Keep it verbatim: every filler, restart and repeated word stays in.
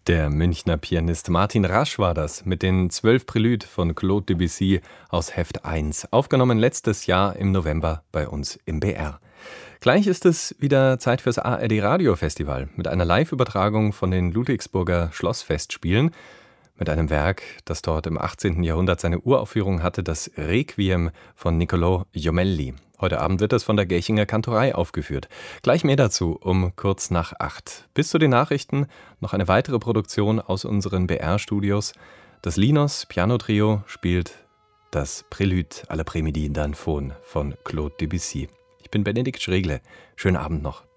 Der Münchner Pianist Martin Rasch war das mit den zwölf Préludes von Claude Debussy aus Heft eins, aufgenommen letztes Jahr im November bei uns im B R. Gleich ist es wieder Zeit fürs A R D Radio Festival mit einer Live-Übertragung von den Ludwigsburger Schlossfestspielen, mit einem Werk, das dort im achtzehnten Jahrhundert seine Uraufführung hatte, das Requiem von Niccolò Jommelli. Heute Abend wird es von der Gächinger Kantorei aufgeführt. Gleich mehr dazu um kurz nach acht. Bis zu den Nachrichten noch eine weitere Produktion aus unseren B R-Studios. Das Linos Piano Trio spielt das Prélude à la Prémidi d'Anfon von Claude Debussy. Ich bin Benedikt Schregle. Schönen Abend noch.